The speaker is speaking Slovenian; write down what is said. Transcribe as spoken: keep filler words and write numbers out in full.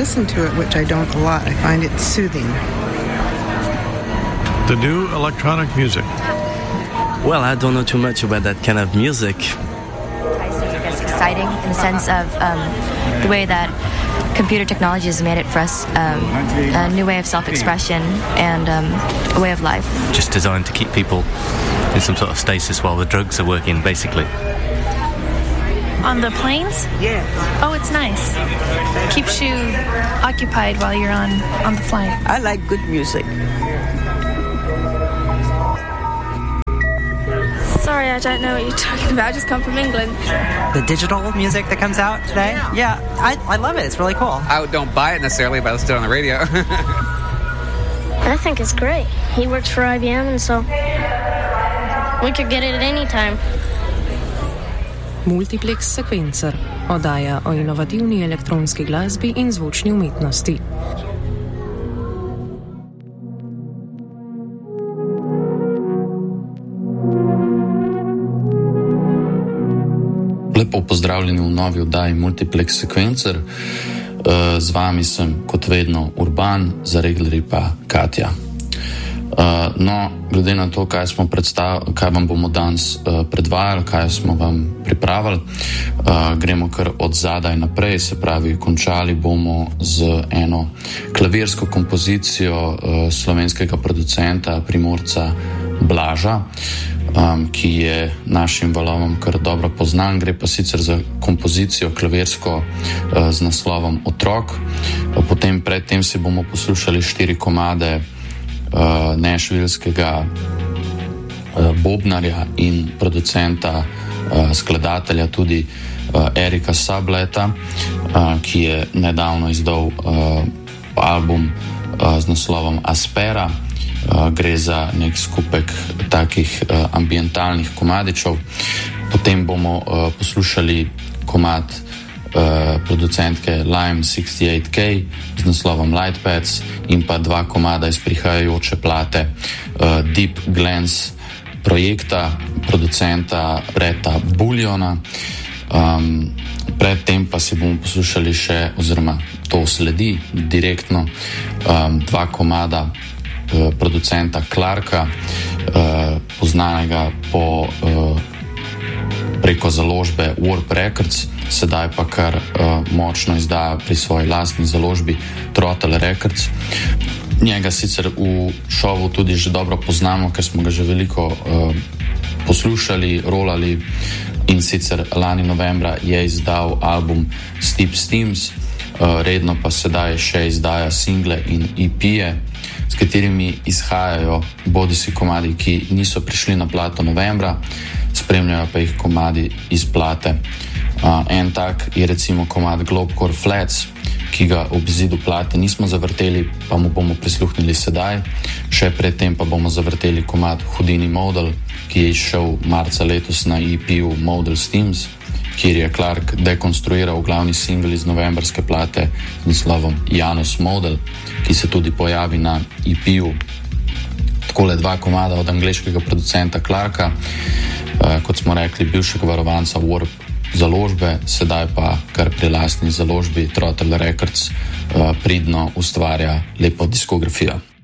listen to it, which I don't a lot. I find it soothing. To do electronic music. Well, I don't know too much about that kind of music. I see it as exciting in the sense of um, the way that computer technology has made it for us um, a new way of self-expression and um, a way of life. Just designed to keep people in some sort of stasis while the drugs are working, basically. On the planes? Yeah. Oh, it's nice. Keeps you occupied while you're on, on the flight. I like good music. Sorry, I don't know what you're talking about. I just come from England. The digital music that comes out today? Yeah, I, I love it. It's really cool. I don't buy it necessarily, but I listen to it on the radio. I think it's great. He works for I B M, and so we could get it at any time. Multiplex Sequencer, oddaja o inovativni elektronski glasbi in zvočni umetnosti. Lepo pozdravljeni v novi oddaji Multiplex Sequencer. Z vami sem kot vedno Urban, za reglerji pa Katja. No, glede na to, kaj smo predstavili, kaj vam bomo danes predvajali, kaj smo vam pripravili, gremo kar od zadaj naprej, se pravi, končali bomo z eno klavirsko kompozicijo slovenskega producenta, Primorca Blaža, Um, ki je našim valovom kar dobro poznan. Gre pa sicer za kompozicijo klavirsko uh, z naslovom Otrok. Potem predtem si bomo poslušali štiri komade uh, nashvillskega uh, bobnarja in producenta, uh, skladatelja tudi uh, Erika Sableta, uh, ki je nedavno izdal uh, album uh, z naslovom Aspera. Uh, gre za nek skupek takih uh, ambientalnih komadičev. Potem bomo uh, poslušali komad uh, producentke Lime šestdeset K z naslovom Lightpads in pa dva komada iz prihajajoče plate uh, Deep Glance projekta producenta Bretta Bulliona. Um, predtem pa si bomo poslušali še, oziroma to sledi direktno, um, dva komada producenta Clarka, eh, poznanega po, eh, preko založbe Warp Records, sedaj pa kar eh, močno izdaja pri svoji lastni založbi Throttle Records. Njega sicer v šovu tudi že dobro poznamo, ker smo ga že veliko eh, poslušali, rolali, in sicer lani novembra je izdal album Steep Steams, eh, redno pa sedaj še izdaja single in E P-je, s katerimi izhajajo bodisi komadi, ki niso prišli na plato novembra, spremljajo pa jih komadi iz plate. Uh, en tak je recimo komad Globecore Flats, ki ga ob zidu plate nismo zavrteli, pa mu bomo prisluhnili sedaj. Še predtem pa bomo zavrteli komad Houdini Model, ki je izšel marca letos na E P-ju Model Steams, kjer je Clark dekonstruiral glavni singel iz novembrske plate z naslovom Janus Model, ki se tudi pojavi na E P-ju. Takole dva komada od angleškega producenta Clarka, eh, kot smo rekli, bivšega varovanca Warp založbe, sedaj pa kar pri lastni založbi Throttle Records eh, pridno ustvarja lepo diskografijo.